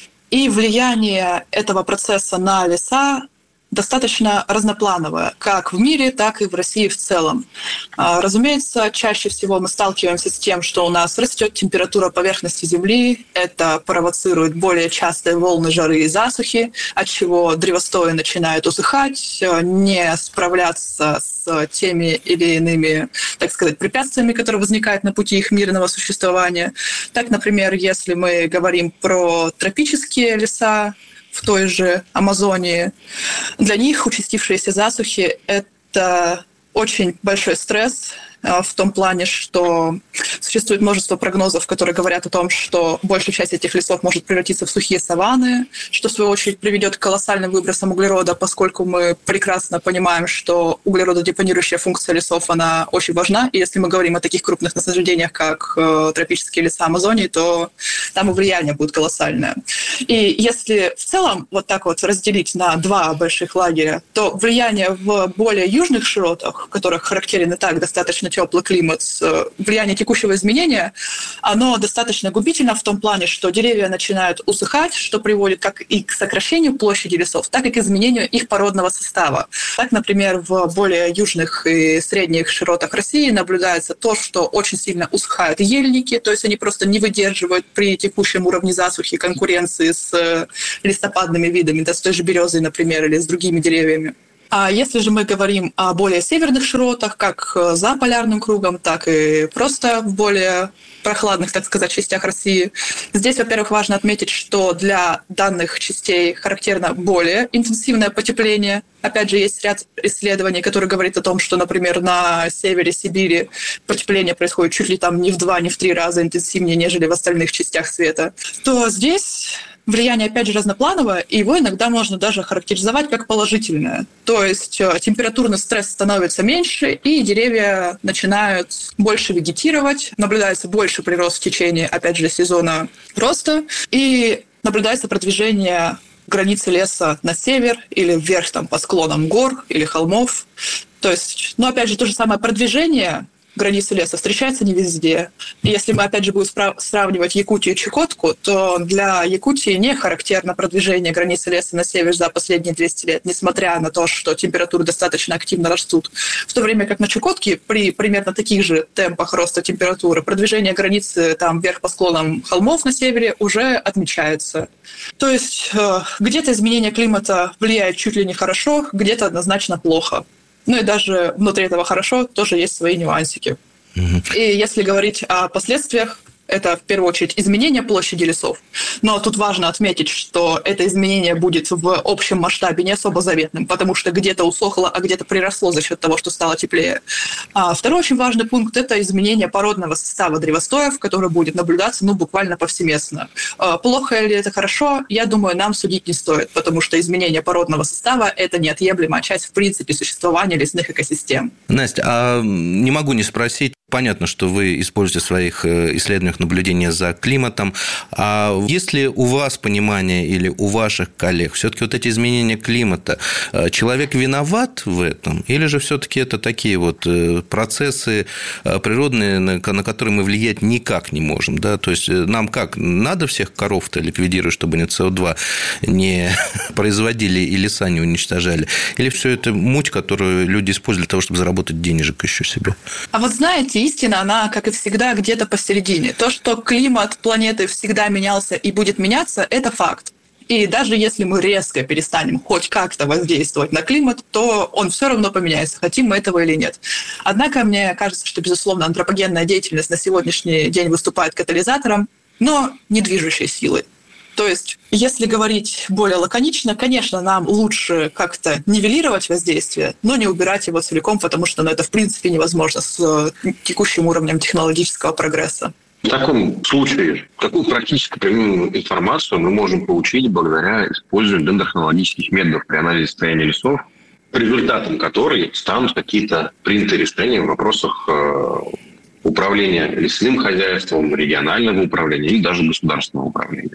И влияние этого процесса на леса достаточно разноплановое, как в мире, так и в России в целом. Разумеется, чаще всего мы сталкиваемся с тем, что у нас растет температура поверхности Земли, это провоцирует более частые волны жары и засухи, от чего древостои начинают усыхать, не справляться с теми или иными, так сказать, препятствиями, которые возникают на пути их мирного существования. Так, например, если мы говорим про тропические леса, в той же Амазонии. Для них участившиеся засухи – это очень большой стресс в том плане, что существует множество прогнозов, которые говорят о том, что большая часть этих лесов может превратиться в сухие саванны, что в свою очередь приведет к колоссальным выбросам углерода, поскольку мы прекрасно понимаем, что углерододепонирующая функция лесов, она очень важна. И если мы говорим о таких крупных насаждениях, как э, тропические леса Амазонии, то там и влияние будет колоссальное. И если в целом вот так вот разделить на два больших лагеря, то влияние в более южных широтах, в которых характерен и так достаточно теплый климат, влияние текущего изменения, оно достаточно губительно в том плане, что деревья начинают усыхать, что приводит как и к сокращению площади лесов, так и к изменению их породного состава. Так, например, в более южных и средних широтах России наблюдается то, что очень сильно усыхают ельники, то есть они просто не выдерживают при текущем уровне засухи конкуренции с листопадными видами, да, с той же березой, например, или с другими деревьями. А если же мы говорим о более северных широтах, как за полярным кругом, так и просто в более прохладных, так сказать, частях России, здесь, во-первых, важно отметить, что для данных частей характерно более интенсивное потепление. Опять же, есть ряд исследований, которые говорят о том, что, например, на севере Сибири потепление происходит чуть ли там не в два, не в три раза интенсивнее, нежели в остальных частях света. То здесь влияние, опять же, разноплановое, и его иногда можно даже характеризовать как положительное. То есть температурный стресс становится меньше, и деревья начинают больше вегетировать, наблюдается больше прирост в течение, опять же, сезона роста, и наблюдается продвижение границы леса на север или вверх там, по склонам гор или холмов. То есть, ну, опять же, то же самое продвижение границы леса встречается не везде. И если мы, опять же, будем спра- сравнивать Якутию и Чукотку, то для Якутии не характерно продвижение границы леса на север за последние двести лет, несмотря на то, что температуры достаточно активно растут. В то время как на Чукотке при примерно таких же темпах роста температуры продвижение границы там вверх по склонам холмов на севере уже отмечается. То есть где-то изменение климата влияет чуть ли не хорошо, где-то однозначно плохо. Ну и даже внутри этого хорошо тоже есть свои нюансики. Mm-hmm. И если говорить о последствиях, это в первую очередь изменение площади лесов. Но тут важно отметить, что это изменение будет в общем масштабе не особо заметным, потому что где-то усохло, а где-то приросло за счет того, что стало теплее. А второй очень важный пункт – это изменение породного состава древостоев, которое будет наблюдаться ну, буквально повсеместно. Плохо ли это хорошо, я думаю, нам судить не стоит, потому что изменение породного состава – это неотъемлемая часть, в принципе, существования лесных экосистем. Настя, а не могу не спросить, понятно, что вы используете в своих исследованиях наблюдения за климатом. А есть ли у вас понимание или у ваших коллег все-таки вот эти изменения климата, человек виноват в этом? Или же все-таки это такие вот процессы природные, на которые мы влиять никак не можем? Да? То есть нам как? Надо всех коров-то ликвидировать, чтобы они С О два не производили и леса не уничтожали? Или все это муть, которую люди используют для того, чтобы заработать денежек еще себе? А вот знаете, истина, она, как и всегда, где-то посередине. То, что климат планеты всегда менялся и будет меняться, это факт. И даже если мы резко перестанем хоть как-то воздействовать на климат, то он все равно поменяется, хотим мы этого или нет. Однако мне кажется, что, безусловно, антропогенная деятельность на сегодняшний день выступает катализатором, но не движущей силой. То есть, если говорить более лаконично, конечно, нам лучше как-то нивелировать воздействие, но не убирать его целиком, потому что ну, это в принципе невозможно с текущим уровнем технологического прогресса. В таком случае, какую практически применимую информацию мы можем получить благодаря использованию дендрохронологических методов при анализе состояния лесов, результатом которой станут какие-то принятые решения в вопросах управления лесным хозяйством, регионального управления или даже государственного управления?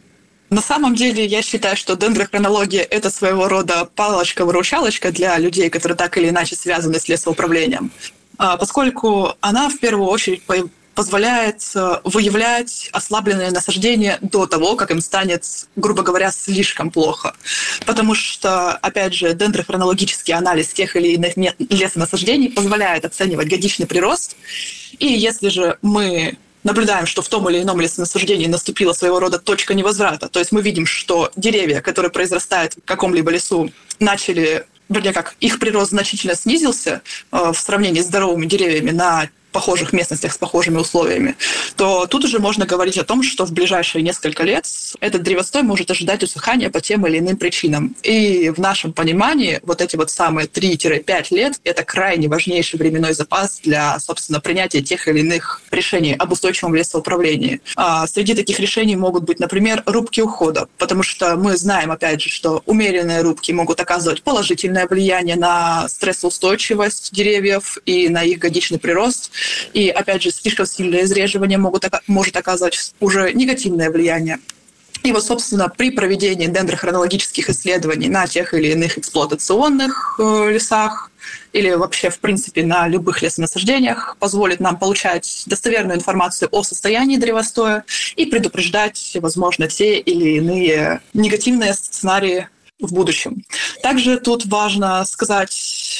На самом деле, я считаю, что дендрохронология – это своего рода палочка-выручалочка для людей, которые так или иначе связаны с лесоуправлением, поскольку она в первую очередь позволяет выявлять ослабленные насаждения до того, как им станет, грубо говоря, слишком плохо. Потому что, опять же, дендрохронологический анализ тех или иных лесонасаждений позволяет оценивать годичный прирост. И если же мы наблюдаем, что в том или ином лесонасаждении наступила своего рода точка невозврата, то есть мы видим, что деревья, которые произрастают в каком-либо лесу, начали, вернее как, их прирост значительно снизился э, в сравнении с здоровыми деревьями на похожих местностях с похожими условиями, то тут уже можно говорить о том, что в ближайшие несколько лет этот древостой может ожидать усыхания по тем или иным причинам. И в нашем понимании вот эти вот самые три-пять лет – это крайне важнейший временной запас для, собственно, принятия тех или иных решений об устойчивом лесоуправлении. А среди таких решений могут быть, например, рубки ухода, потому что мы знаем, опять же, что умеренные рубки могут оказывать положительное влияние на стрессоустойчивость деревьев и на их годичный прирост. И, опять же, слишком сильное изреживание могут, может оказывать уже негативное влияние. И вот, собственно, при проведении дендрохронологических исследований на тех или иных эксплуатационных лесах или вообще, в принципе, на любых лесонасаждениях позволит нам получать достоверную информацию о состоянии древостоя и предупреждать, возможно, те или иные негативные сценарии в будущем. Также тут важно сказать,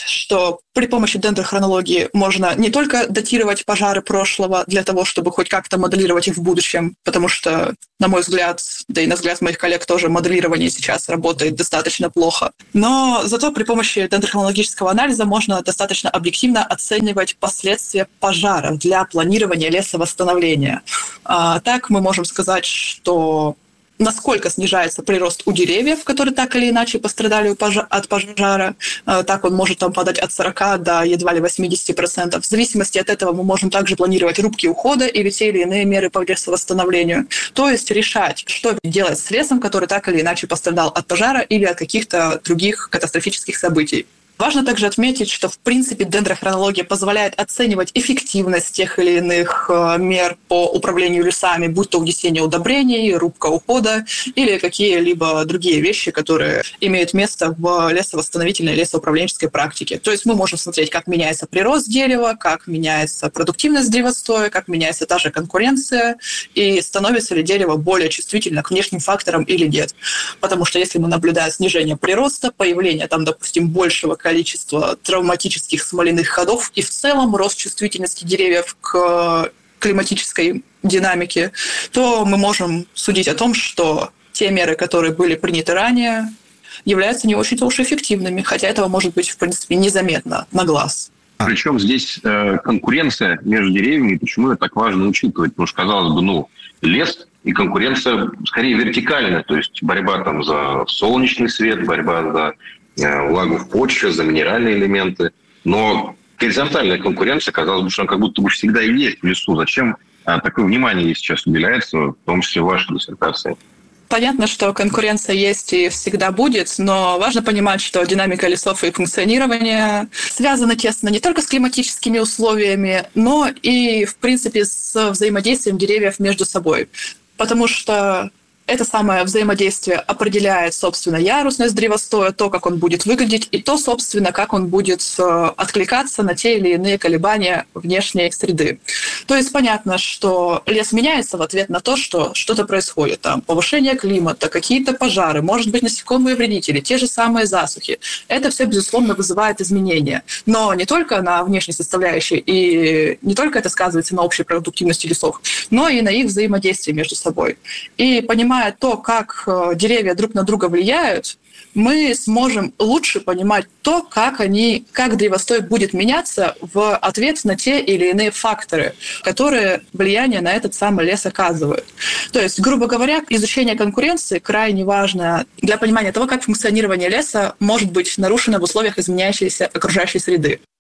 что при помощи дендрохронологии можно не только датировать пожары прошлого для того, чтобы хоть как-то моделировать их в будущем, потому что, на мой взгляд, да и на взгляд моих коллег тоже, моделирование сейчас работает достаточно плохо. Но зато при помощи дендрохронологического анализа можно достаточно объективно оценивать последствия пожаров для планирования лесовосстановления. А так мы можем сказать, что насколько снижается прирост у деревьев, которые так или иначе пострадали от пожара. Так он может там падать от сорока до едва ли восьмидесяти процентов. В зависимости от этого мы можем также планировать рубки ухода или те или иные меры по лесовосстановлению. То есть решать, что делать с лесом, который так или иначе пострадал от пожара или от каких-то других катастрофических событий. Важно также отметить, что, в принципе, дендрохронология позволяет оценивать эффективность тех или иных мер по управлению лесами, будь то внесение удобрений, рубка ухода или какие-либо другие вещи, которые имеют место в лесовосстановительной лесоуправленческой практике. То есть мы можем смотреть, как меняется прирост дерева, как меняется продуктивность древостоя, как меняется та же конкуренция и становится ли дерево более чувствительно к внешним факторам или нет. Потому что если мы наблюдаем снижение прироста, появление там, допустим, большего количества количество травматических смоляных ходов и в целом рост чувствительности деревьев к климатической динамике, то мы можем судить о том, что те меры, которые были приняты ранее, являются не очень-то уж эффективными, хотя этого может быть, в принципе, незаметно на глаз. Причем здесь э, конкуренция между деревьями, почему это так важно учитывать? Потому что, казалось бы, ну, лес и конкуренция скорее вертикальная, то есть борьба там за солнечный свет, борьба за влагу в почве, за минеральные элементы. Но горизонтальная конкуренция, казалось бы, что она как будто бы всегда и есть в лесу. Зачем такое внимание сейчас уделяется, в том числе в вашей диссертации? Понятно, что конкуренция есть и всегда будет, но важно понимать, что динамика лесов и функционирование связаны тесно не только с климатическими условиями, но и, в принципе, с взаимодействием деревьев между собой. Потому что это самое взаимодействие определяет, собственно, ярусность древостоя, то, как он будет выглядеть, и то, собственно, как он будет откликаться на те или иные колебания внешней среды. То есть понятно, что лес меняется в ответ на то, что что-то происходит. Там повышение климата, какие-то пожары, может быть, насекомые вредители, те же самые засухи. Это все, безусловно, вызывает изменения. Но не только на внешней составляющей, и не только это сказывается на общей продуктивности лесов, но и на их взаимодействии между собой. И понимая то, как деревья друг на друга влияют, мы сможем лучше понимать то, как они, как древостой будет меняться в ответ на те или иные факторы, которые влияние на этот самый лес оказывают. То есть, грубо говоря, изучение конкуренции крайне важно для понимания того, как функционирование леса может быть нарушено в условиях изменяющейся окружающей среды.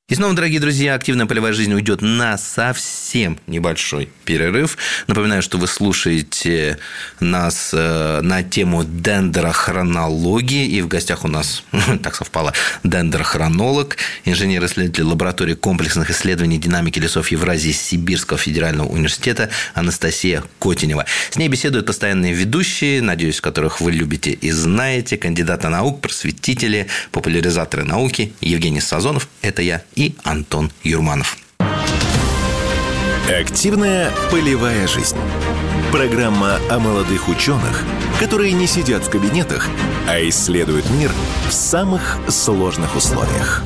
И снова, дорогие друзья, активная полевая жизнь уйдет на совсем небольшой перерыв. Напоминаю, что вы слушаете нас на тему дендрохронологии. И в гостях у нас, так совпало, дендрохронолог, инженер-исследователь лаборатории комплексных исследований динамики лесов Евразии Сибирского федерального университета Анастасия Котенева. С ней беседуют постоянные ведущие, надеюсь, которых вы любите и знаете, кандидаты наук, просветители, популяризаторы науки Евгений Сазонов, это я, и Антон Юрманов. Активная полевая жизнь. Программа о молодых ученых, которые не сидят в кабинетах, а исследуют мир в самых сложных условиях.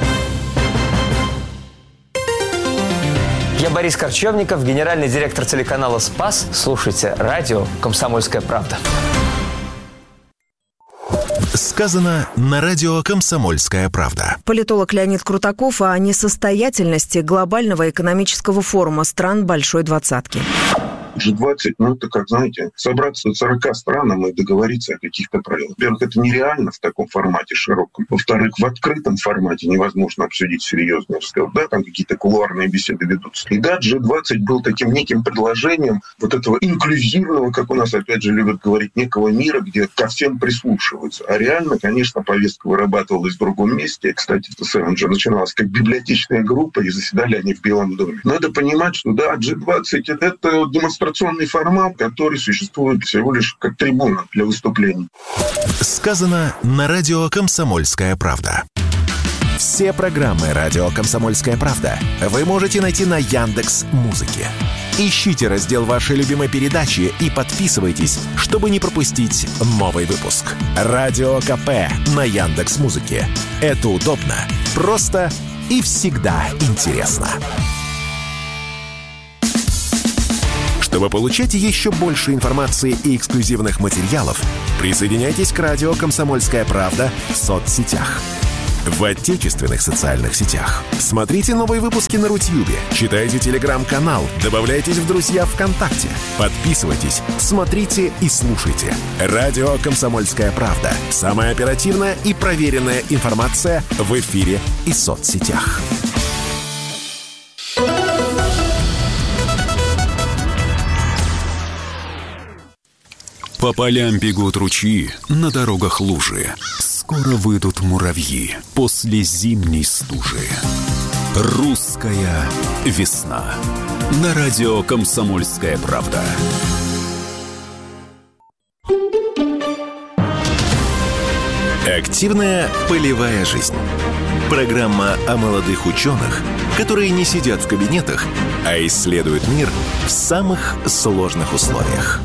Я Борис Корчевников, генеральный директор телеканала «Спас». Слушайте радио «Комсомольская правда». Сказано на радио «Комсомольская правда». Политолог Леонид Крутаков о несостоятельности глобального экономического форума стран Большой Двадцатки. джи двадцать, ну, это, как, знаете, собраться сорока странам и договориться о каких-то правилах. Во-первых, это нереально в таком формате широком. Во-вторых, в открытом формате невозможно обсудить серьезный разговор. Да, там какие-то кулуарные беседы ведутся. И да, джи двадцать был таким неким предложением вот этого инклюзивного, как у нас, опять же, любят говорить, некого мира, где ко всем прислушиваются. А реально, конечно, повестка вырабатывалась в другом месте. Кстати, в ТСН же начиналась как библиотечная группа, и заседали они в Белом доме. Надо понимать, что да, джи двадцать – это демонстрационный формат, который существует всего лишь как трибуна для выступлений. Сказано на радио «Комсомольская правда». Все программы радио «Комсомольская правда» вы можете найти на Яндекс.Музыке. Ищите раздел вашей любимой передачи и подписывайтесь, чтобы не пропустить новый выпуск. Радио КП на Яндекс.Музыке. Это удобно, просто и всегда интересно. Чтобы получать еще больше информации и эксклюзивных материалов, присоединяйтесь к радио «Комсомольская правда» в соцсетях. В отечественных социальных сетях. Смотрите новые выпуски на Рутьюбе, читайте телеграм-канал, добавляйтесь в друзья ВКонтакте, подписывайтесь, смотрите и слушайте. Радио «Комсомольская правда». Самая оперативная и проверенная информация в эфире и соцсетях. По полям бегут ручьи, на дорогах лужи. Скоро выйдут муравьи после зимней стужи. Русская весна. На радио «Комсомольская правда». Активная полевая жизнь. Программа о молодых ученых, которые не сидят в кабинетах, а исследуют мир в самых сложных условиях.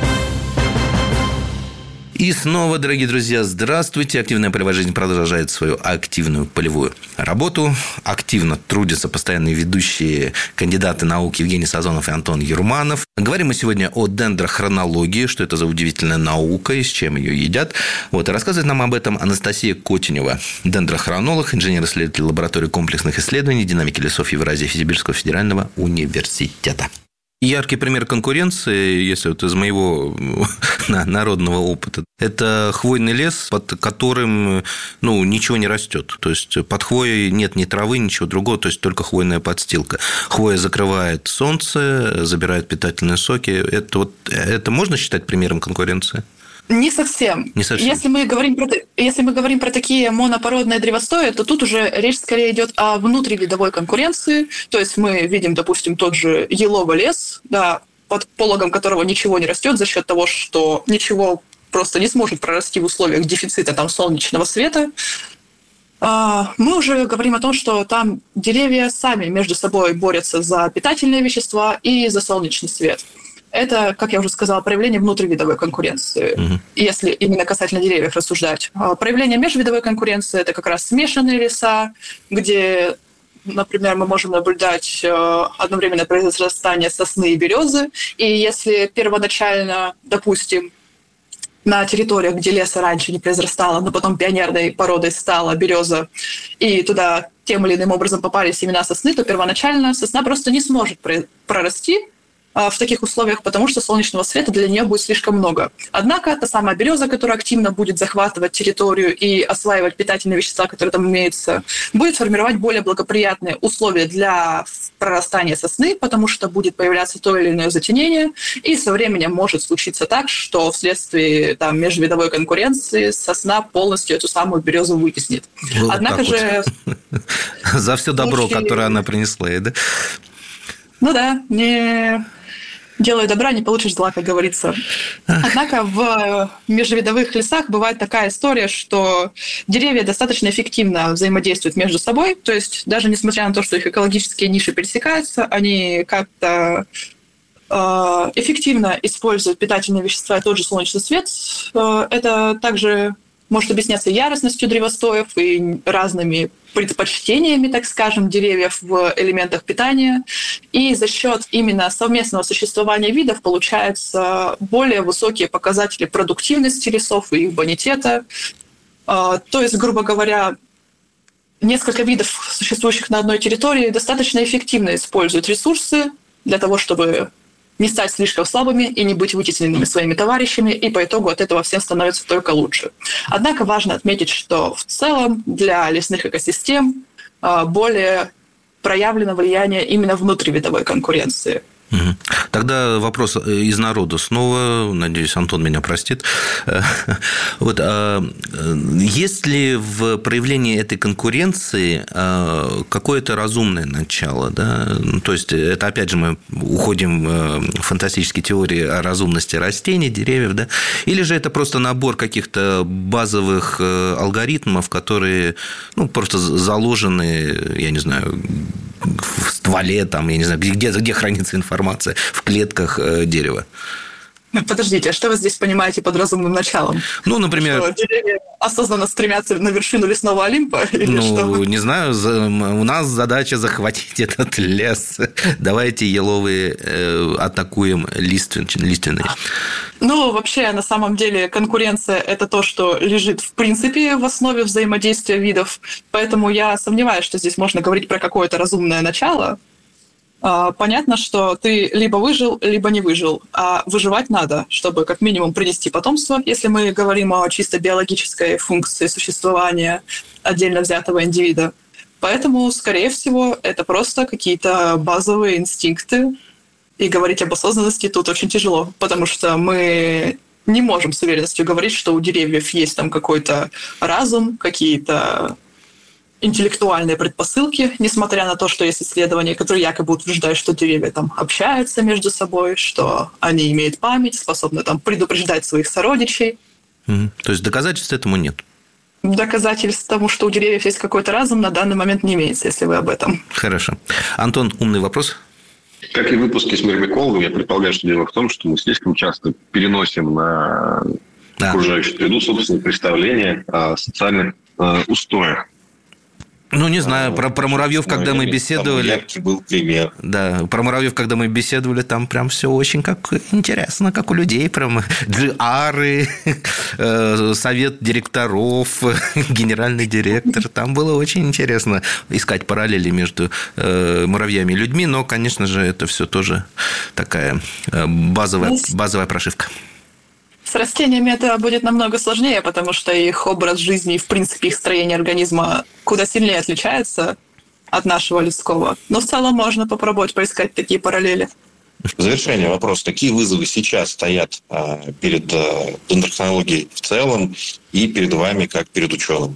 И снова, дорогие друзья, здравствуйте. Активная полевая жизнь продолжает свою активную полевую работу. Активно трудятся постоянные ведущие кандидаты наук Евгений Сазонов и Антон Юрманов. Говорим мы сегодня о дендрохронологии, что это за удивительная наука и с чем ее едят. Вот, и рассказывает нам об этом Анастасия Котенева, дендрохронолог, инженер-исследователь лаборатории комплексных исследований динамики лесов Евразии Сибирского федерального университета. Яркий пример конкуренции, если вот из моего народного опыта, это хвойный лес, под которым ну, ничего не растет. То есть под хвоей нет ни травы, ничего другого, то есть только хвойная подстилка. Хвоя закрывает солнце, забирает питательные соки. Это, вот, это можно считать примером конкуренции? Не совсем. Не совсем. Если мы говорим про, если мы говорим про такие монопородные древостои, то тут уже речь скорее идет о внутривидовой конкуренции. То есть мы видим, допустим, тот же еловый лес, да, под пологом которого ничего не растет за счет того, что ничего просто не сможет прорасти в условиях дефицита там, солнечного света. Мы уже говорим о том, что там деревья сами между собой борются за питательные вещества и за солнечный свет. Это, как я уже сказала, проявление внутривидовой конкуренции, угу. если именно касательно деревьев рассуждать. Проявление межвидовой конкуренции – это как раз смешанные леса, где, например, мы можем наблюдать одновременное произрастание сосны и березы. И если первоначально, допустим, на территориях, где леса раньше не произрастало, но потом пионерной породой стала береза, и туда тем или иным образом попали семена сосны, то первоначально сосна просто не сможет прорасти, в таких условиях, потому что солнечного света для нее будет слишком много. Однако та самая береза, которая активно будет захватывать территорию и осваивать питательные вещества, которые там имеются, будет формировать более благоприятные условия для прорастания сосны, потому что будет появляться то или иное затенение, и со временем может случиться так, что вследствие там, межвидовой конкуренции сосна полностью эту самую березу вытеснит. Вот Однако же... Вот. За все добро, случае... которое она принесла, да? Ну да, не делай добра, не получишь зла, как говорится. Однако в межвидовых лесах бывает такая история, что деревья достаточно эффективно взаимодействуют между собой, то есть даже несмотря на то, что их экологические ниши пересекаются, они как-то эффективно используют питательные вещества и тот же солнечный свет. Это также может объясняться яростностью древостоев и разными предпочтениями, так скажем, деревьев в элементах питания. И за счет именно совместного существования видов получаются более высокие показатели продуктивности лесов и их бонитета. То есть, грубо говоря, несколько видов, существующих на одной территории, достаточно эффективно используют ресурсы для того, чтобы не стать слишком слабыми и не быть вытесненными своими товарищами, и по итогу от этого всем становится только лучше. Однако важно отметить, что в целом для лесных экосистем более проявлено влияние именно внутривидовой конкуренции. Тогда вопрос из народа снова, надеюсь, Антон меня простит. Вот, есть ли в проявлении этой конкуренции какое-то разумное начало? Да? То есть, это опять же мы уходим в фантастические теории о разумности растений, деревьев, да? Или же это просто набор каких-то базовых алгоритмов, которые ну, просто заложены, я не знаю, в стволе, там, я не знаю, где, где хранится информация, в клетках э, дерева. Подождите, а что вы здесь понимаете под разумным началом? Ну, например... Что деревья осознанно стремятся на вершину лесного Олимпа? Или ну, что? Не знаю, у нас задача захватить этот лес. Давайте еловые э, атакуем листвен, лиственные. Ну, вообще, на самом деле, конкуренция – это то, что лежит, в принципе, в основе взаимодействия видов. Поэтому я сомневаюсь, что здесь можно говорить про какое-то разумное начало. Понятно, что ты либо выжил, либо не выжил, а выживать надо, чтобы как минимум принести потомство, если мы говорим о чисто биологической функции существования отдельно взятого индивида. Поэтому, скорее всего, это просто какие-то базовые инстинкты, и говорить об осознанности тут очень тяжело, потому что мы не можем с уверенностью говорить, что у деревьев есть там какой-то разум, какие-то интеллектуальные предпосылки, несмотря на то, что есть исследования, которые якобы утверждают, что деревья там общаются между собой, что они имеют память, способны там предупреждать своих сородичей. Mm-hmm. То есть доказательств этому нет? Доказательств тому, что у деревьев есть какой-то разум, на данный момент не имеется, если вы об этом. Хорошо. Антон, умный вопрос? Как и в выпуске с мирмикологом, я предполагаю, что дело в том, что мы слишком часто переносим на да. окружающую среду собственные представления о социальных э, устоях. Ну, не знаю, про, про муравьев, когда мы беседовали... Яркий был пример. Да, про муравьев, когда мы беседовали, там прям все очень как интересно, как у людей. Прям джи ары, совет директоров, генеральный директор. Там было очень интересно искать параллели между муравьями и людьми, но, конечно же, это все тоже такая базовая, базовая прошивка. С растениями это будет намного сложнее, потому что их образ жизни и, в принципе, их строение организма куда сильнее отличается от нашего людского. Но в целом можно попробовать поискать такие параллели. В завершение вопрос. Какие вызовы сейчас стоят перед дендрохронологией в целом и перед вами, как перед ученым?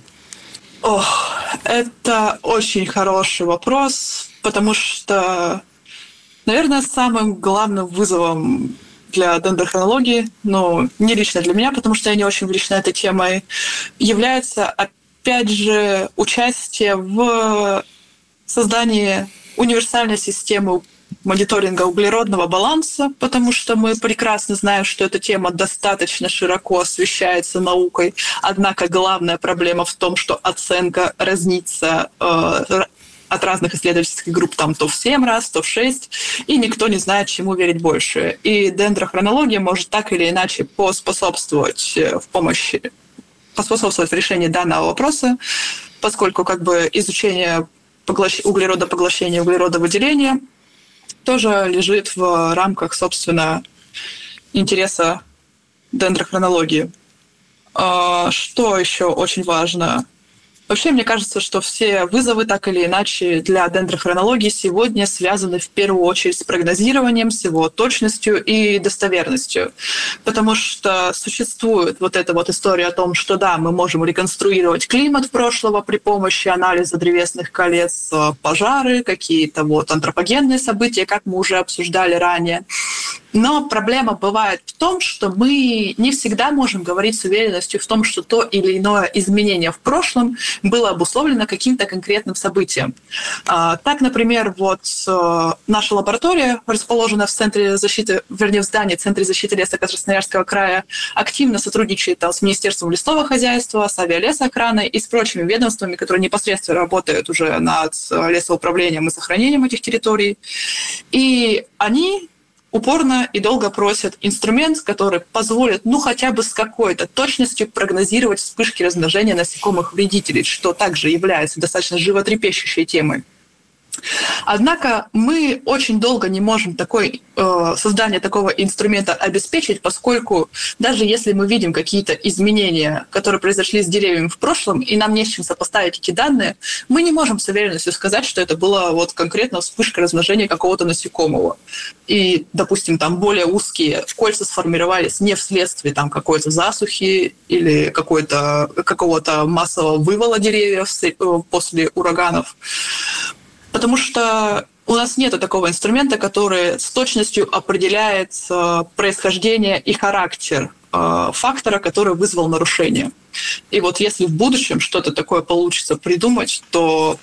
Ох, это очень хороший вопрос, потому что, наверное, самым главным вызовом для дендрохронологии, ну, не лично для меня, потому что я не очень увлечена этой темой, является, опять же, участие в создании универсальной системы мониторинга углеродного баланса, потому что мы прекрасно знаем, что эта тема достаточно широко освещается наукой, однако главная проблема в том, что оценка разнится э, от разных исследовательских групп там то в семь раз, то в шесть, и никто не знает, чему верить больше. И дендрохронология может так или иначе поспособствовать в помощи, поспособствовать в решении данного вопроса, поскольку как бы изучение поглощ... углеродопоглощения, углеродовыделения тоже лежит в рамках, собственно, интереса дендрохронологии. Что еще очень важно? Вообще, мне кажется, что все вызовы, так или иначе, для дендрохронологии сегодня связаны в первую очередь с прогнозированием, с его точностью и достоверностью. Потому что существует вот эта вот история о том, что да, мы можем реконструировать климат прошлого при помощи анализа древесных колец, пожары, какие-то вот антропогенные события, как мы уже обсуждали ранее. Но проблема бывает в том, что мы не всегда можем говорить с уверенностью в том, что то или иное изменение в прошлом было обусловлено каким-то конкретным событием. Так, например, вот наша лаборатория, расположена в Центре защиты, вернее, в здании Центра защиты леса Красноярского края, активно сотрудничает там, с Министерством лесного хозяйства, с авиалесоохраной и с прочими ведомствами, которые непосредственно работают уже над лесоуправлением и сохранением этих территорий. И они упорно и долго просят инструмент, который позволит, ну, хотя бы с какой-то точностью прогнозировать вспышки размножения насекомых-вредителей, что также является достаточно животрепещущей темой. Однако мы очень долго не можем такой, э, создание такого инструмента обеспечить, поскольку даже если мы видим какие-то изменения, которые произошли с деревьями в прошлом, и нам не с чем сопоставить эти данные, мы не можем с уверенностью сказать, что это была вот конкретно вспышка размножения какого-то насекомого. И, допустим, там более узкие кольца сформировались не вследствие там, какой-то засухи или какой-то, какого-то массового вывала деревьев после ураганов. Потому что у нас нет такого инструмента, который с точностью определяет происхождение и характер фактора, который вызвал нарушение. И вот если в будущем что-то такое получится придумать, то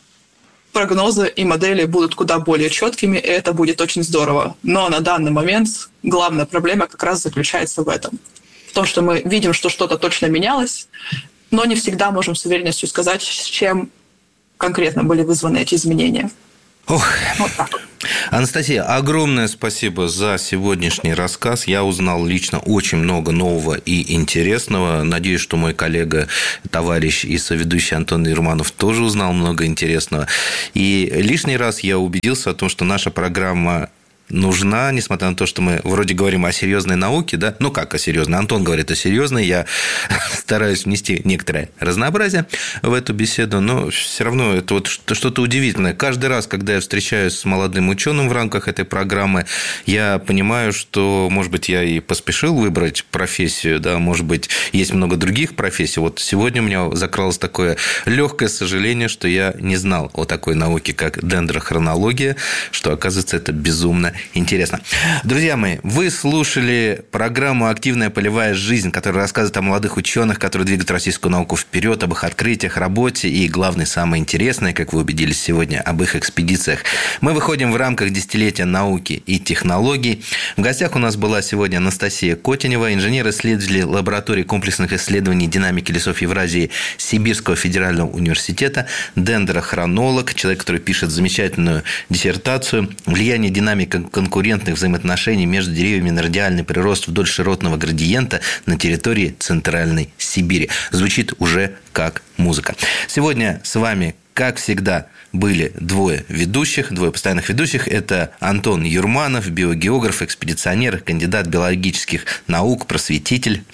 прогнозы и модели будут куда более четкими, и это будет очень здорово. Но на данный момент главная проблема как раз заключается в этом. В том, что мы видим, что что-то точно менялось, но не всегда можем с уверенностью сказать, с чем конкретно были вызваны эти изменения. Ох. Вот так. Анастасия, огромное спасибо за сегодняшний рассказ. Я узнал лично очень много нового и интересного. Надеюсь, что мой коллега, товарищ и соведущий Антон Юрманов тоже узнал много интересного. И лишний раз я убедился о том, что наша программа нужна, несмотря на то, что мы вроде говорим о серьезной науке, да, ну как о серьезной, Антон говорит о серьезной, я стараюсь внести некоторое разнообразие в эту беседу, но все равно это вот что-то удивительное. Каждый раз, когда я встречаюсь с молодым ученым в рамках этой программы, я понимаю, что, может быть, я и поспешил выбрать профессию, да, может быть, есть много других профессий. Вот сегодня у меня закралось такое легкое сожаление, что я не знал о такой науке, как дендрохронология, что, оказывается, это безумно интересно. Друзья мои, вы слушали программу «Активная полевая жизнь», которая рассказывает о молодых ученых, которые двигают российскую науку вперед, об их открытиях, работе и, главное, самое интересное, как вы убедились сегодня, об их экспедициях. Мы выходим в рамках десятилетия науки и технологий. В гостях у нас была сегодня Анастасия Котенева, инженер-исследователь лаборатории комплексных исследований динамики лесов Евразии Сибирского федерального университета, дендрохронолог, человек, который пишет замечательную диссертацию «Влияние динамики конкурентных взаимоотношений между деревьями на радиальный прирост вдоль широтного градиента на территории Центральной Сибири». Звучит уже как музыка. Сегодня с вами, как всегда, были двое ведущих, двое постоянных ведущих. Это Антон Юрманов, биогеограф, экспедиционер, кандидат биологических наук, просветитель.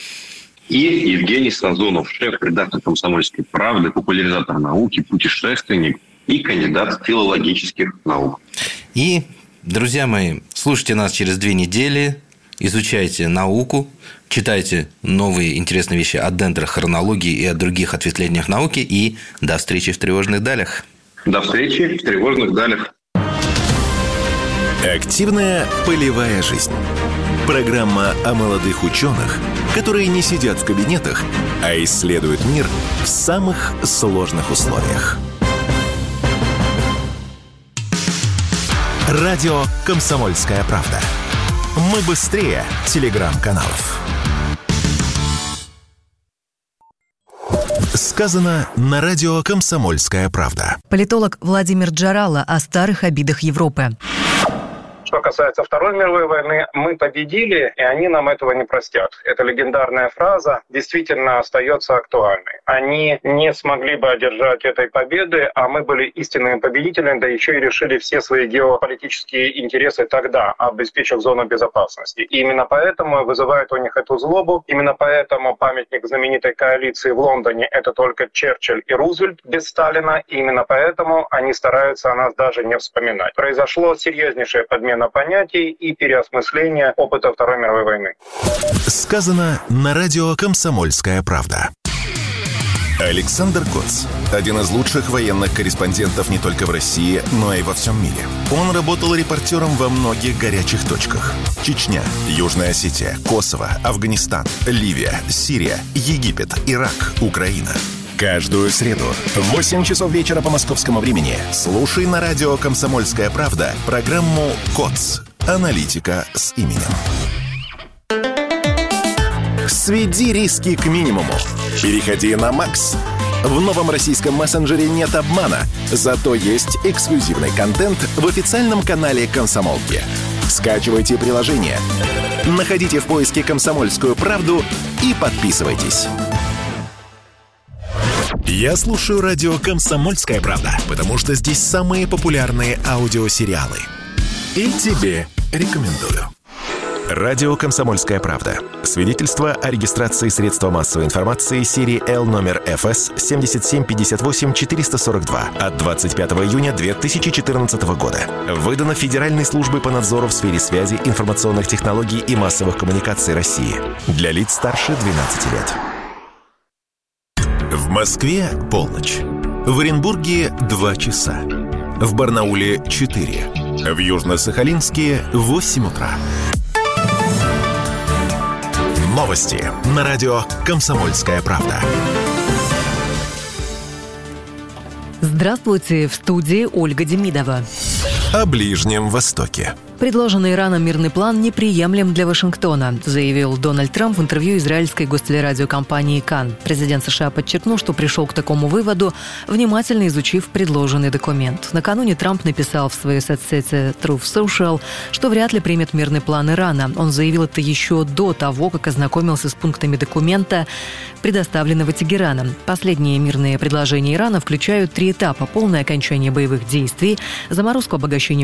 И Евгений Сазонов, шеф-редактор «Комсомольской правды», популяризатор науки, путешественник и кандидат филологических наук. И, друзья мои, слушайте нас через две недели, изучайте науку, читайте новые интересные вещи о дендрохронологии и о других ответвлениях науки. И до встречи в тревожных далях. До встречи в тревожных далях. Активная полевая жизнь. Программа о молодых ученых, которые не сидят в кабинетах, а исследуют мир в самых сложных условиях. Радио «Комсомольская правда». Мы быстрее телеграм-каналов. Сказано на радио «Комсомольская правда». Политолог Владимир Джарало о старых обидах Европы. Что касается Второй мировой войны, мы победили, и они нам этого не простят. Эта легендарная фраза действительно остается актуальной. Они не смогли бы одержать этой победы, а мы были истинными победителями, да еще и решили все свои геополитические интересы тогда, обеспечив зону безопасности. И именно поэтому вызывает у них эту злобу. Именно поэтому памятник знаменитой коалиции в Лондоне — это только Черчилль и Рузвельт без Сталина. И именно поэтому они стараются о нас даже не вспоминать. Произошло серьезнейшая подмена понятий и переосмысление опыта Второй мировой войны. Сказано на радио «Комсомольская правда». Александр Коц – один из лучших военных корреспондентов не только в России, но и во всем мире. Он работал репортером во многих горячих точках. Чечня, Южная Осетия, Косово, Афганистан, Ливия, Сирия, Египет, Ирак, Украина. Каждую среду в восемь часов вечера по московскому времени слушай на радио «Комсомольская правда» программу «Коц. Аналитика с именем». Сведи риски к минимуму. Переходи на Макс. В новом российском мессенджере нет обмана, зато есть эксклюзивный контент в официальном канале «Комсомолки». Скачивайте приложение, находите в поиске «Комсомольскую правду» и подписывайтесь. Я слушаю радио «Комсомольская правда», потому что здесь самые популярные аудиосериалы. И тебе рекомендую. Радио «Комсомольская правда». Свидетельство о регистрации средства массовой информации серии Л номер эф эс семь семь пять восемь четыре сорок два от двадцать пятого июня две тысячи четырнадцатого года. Выдано Федеральной службой по надзору в сфере связи, информационных технологий и массовых коммуникаций России. Для лиц старше двенадцати лет. В Москве полночь. В Оренбурге два часа. В Барнауле четыре. В Южно-Сахалинске восемь утра. Новости на радио «Комсомольская правда». Здравствуйте, в студии Ольга Демидова. О Ближнем Востоке. Предложенный Ираном мирный план неприемлем для Вашингтона, заявил Дональд Трамп в интервью израильской гостелерадиокомпании «Кан». Президент США подчеркнул, что пришел к такому выводу, внимательно изучив предложенный документ. Накануне Трамп написал в своей соцсети Truth Social, что вряд ли примет мирный план Ирана. Он заявил это еще до того, как ознакомился с пунктами документа, предоставленного Тегераном. Последние мирные предложения Ирана включают три этапа: полное окончание боевых действий, заморозку обогащения